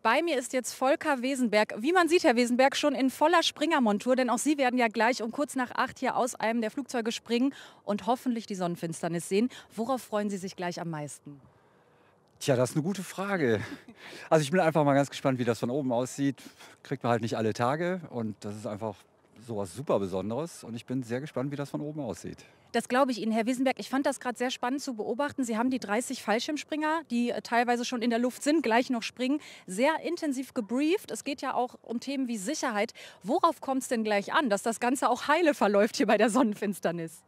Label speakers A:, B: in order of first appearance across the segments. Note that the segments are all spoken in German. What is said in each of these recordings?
A: Bei mir ist jetzt Volker Wesenberg. Wie man sieht, Herr Wesenberg, schon in voller Springermontur, denn auch Sie werden ja gleich um kurz nach 8 hier aus einem der Flugzeuge springen und hoffentlich die Sonnenfinsternis sehen. Worauf freuen Sie sich gleich am meisten?
B: Tja, das ist eine gute Frage. Also ich bin einfach mal ganz gespannt, wie das von oben aussieht. Kriegt man halt nicht alle Tage und das ist einfach sowas super Besonderes und ich bin sehr gespannt, wie das von oben aussieht.
A: Das glaube ich Ihnen, Herr Wesenberg. Ich fand das gerade sehr spannend zu beobachten. Sie haben die 30 Fallschirmspringer, die teilweise schon in der Luft sind, gleich noch springen, sehr intensiv gebrieft. Es geht ja auch um Themen wie Sicherheit. Worauf kommt es denn gleich an, dass das Ganze auch heile verläuft hier bei der Sonnenfinsternis?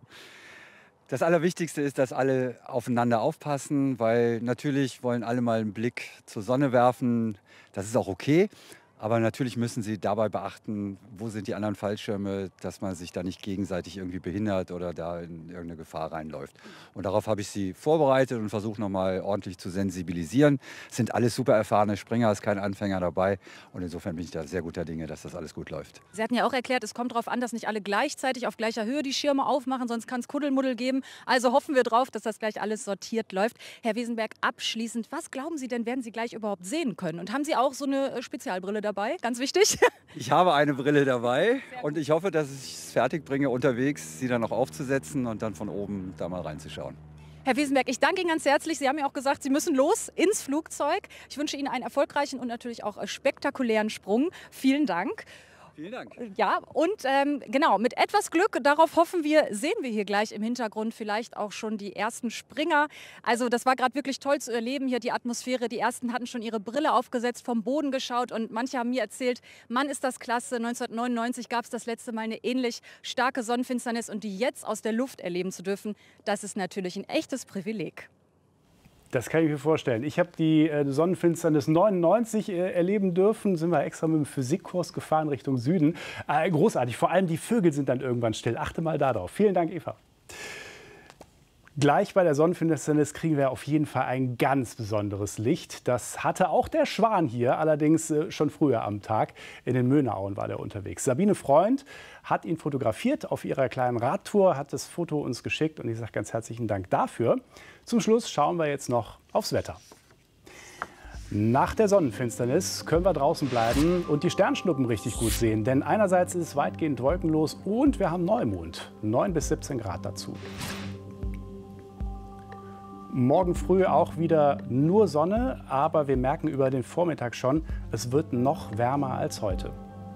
B: Das Allerwichtigste ist, dass alle aufeinander aufpassen, weil natürlich wollen alle mal einen Blick zur Sonne werfen. Das ist auch okay. Aber natürlich müssen sie dabei beachten, wo sind die anderen Fallschirme, dass man sich da nicht gegenseitig irgendwie behindert oder da in irgendeine Gefahr reinläuft. Und darauf habe ich sie vorbereitet und versuche nochmal ordentlich zu sensibilisieren. Es sind alles super erfahrene Springer, ist kein Anfänger dabei. Und insofern bin ich da sehr guter Dinge, dass das alles gut läuft.
A: Sie hatten ja auch erklärt, es kommt darauf an, dass nicht alle gleichzeitig auf gleicher Höhe die Schirme aufmachen, sonst kann es Kuddelmuddel geben. Also hoffen wir drauf, dass das gleich alles sortiert läuft. Herr Wesenberg, abschließend, was glauben Sie denn, werden Sie gleich überhaupt sehen können? Und haben Sie auch so eine Spezialbrille dabei? Ganz wichtig.
B: Ich habe eine Brille dabei und ich hoffe, dass ich es fertig bringe, unterwegs sie dann noch aufzusetzen und dann von oben da mal reinzuschauen.
A: Herr Wesenberg, ich danke Ihnen ganz herzlich. Sie haben ja auch gesagt, Sie müssen los ins Flugzeug. Ich wünsche Ihnen einen erfolgreichen und natürlich auch spektakulären Sprung. Vielen Dank.
B: Vielen Dank.
A: Ja, und genau, mit etwas Glück, darauf hoffen wir, sehen wir hier gleich im Hintergrund vielleicht auch schon die ersten Springer. Also das war gerade wirklich toll zu erleben, hier die Atmosphäre. Die ersten hatten schon ihre Brille aufgesetzt, vom Boden geschaut und manche haben mir erzählt, Mann, ist das klasse, 1999 gab es das letzte Mal eine ähnlich starke Sonnenfinsternis und die jetzt aus der Luft erleben zu dürfen, das ist natürlich ein echtes Privileg.
C: Das kann ich mir vorstellen. Ich habe die Sonnenfinsternis 99 erleben dürfen. Sind wir extra mit dem Physikkurs gefahren Richtung Süden. Großartig. Vor allem die Vögel sind dann irgendwann still. Achte mal darauf. Vielen Dank, Eva. Gleich bei der Sonnenfinsternis kriegen wir auf jeden Fall ein ganz besonderes Licht. Das hatte auch der Schwan hier, allerdings schon früher am Tag. In den Möhneauen war der unterwegs. Sabine Freund hat ihn fotografiert auf ihrer kleinen Radtour, hat das Foto uns geschickt und ich sage ganz herzlichen Dank dafür. Zum Schluss schauen wir jetzt noch aufs Wetter. Nach der Sonnenfinsternis können wir draußen bleiben und die Sternschnuppen richtig gut sehen. Denn einerseits ist es weitgehend wolkenlos und wir haben Neumond. 9 bis 17 Grad dazu. Morgen früh auch wieder nur Sonne, aber wir merken über den Vormittag schon, es wird noch wärmer als heute.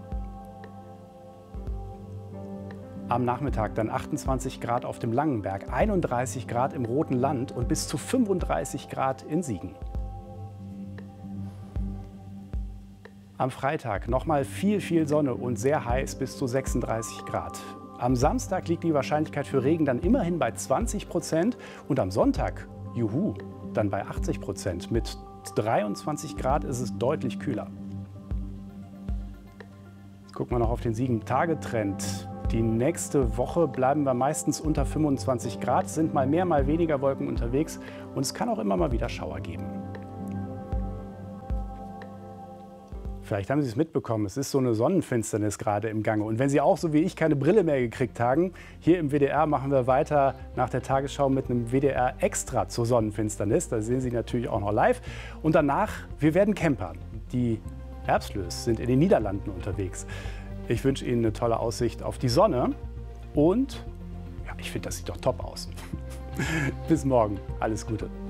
C: Am Nachmittag dann 28 Grad auf dem Langenberg, 31 Grad im Roten Land und bis zu 35 Grad in Siegen. Am Freitag nochmal viel Sonne und sehr heiß bis zu 36 Grad. Am Samstag liegt die Wahrscheinlichkeit für Regen dann immerhin bei 20% und am Sonntag, juhu, dann bei 80%. Mit 23 Grad ist es deutlich kühler. Jetzt gucken wir noch auf den 7-Tage-Trend. Die nächste Woche bleiben wir meistens unter 25 Grad, sind mal mehr, mal weniger Wolken unterwegs und es kann auch immer mal wieder Schauer geben. Vielleicht haben Sie es mitbekommen, es ist so eine Sonnenfinsternis gerade im Gange. Und wenn Sie auch so wie ich keine Brille mehr gekriegt haben, hier im WDR machen wir weiter nach der Tagesschau mit einem WDR Extra zur Sonnenfinsternis. Da sehen Sie natürlich auch noch live. Und danach, wir werden campern. Die Erbslös sind in den Niederlanden unterwegs. Ich wünsche Ihnen eine tolle Aussicht auf die Sonne und ja, ich finde, das sieht doch top aus. Bis morgen. Alles Gute.